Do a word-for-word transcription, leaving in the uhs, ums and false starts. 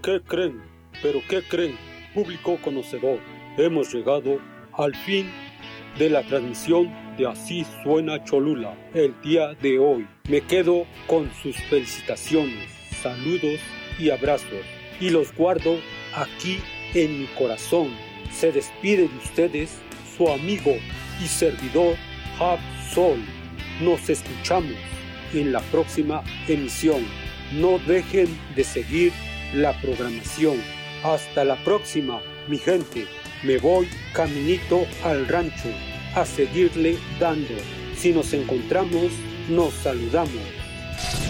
¿Qué creen? ¿Pero qué creen? Público conocedor, hemos llegado al fin de la transmisión de Así Suena Cholula. El día de hoy me quedo con sus felicitaciones, saludos y abrazos, y los guardo aquí en mi corazón. Se despide de ustedes su amigo y servidor Hab Sol. Nos escuchamos en la próxima emisión. No dejen de seguir la programación. Hasta la próxima, mi gente. Me voy caminito al rancho a seguirle dando. Si nos encontramos, nos saludamos.